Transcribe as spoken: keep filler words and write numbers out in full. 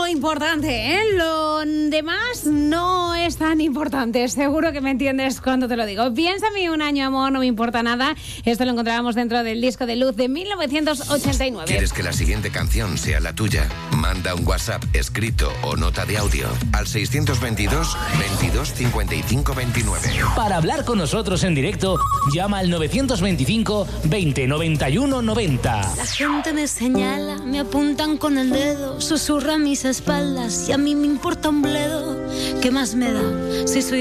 lo importante, ¿eh? Lo demás no es tan importante. Seguro que me entiendes cuando te lo digo. Piénsame un año, amor, no me importa nada. Esto lo encontrábamos dentro del disco de Luz de mil novecientos ochenta y nueve. ¿Quieres que la siguiente canción sea la tuya? Manda un WhatsApp escrito o nota de audio al seiscientos veintidós, veintidós, cincuenta y cinco, veintinueve. Para hablar con nosotros en directo, llama al novecientos veinticinco, veinte, noventa y uno, noventa. La gente me señala, me apuntan con el dedo, susurra a mis espaldas y a mí me importa un bledo. ¿Qué más me da si soy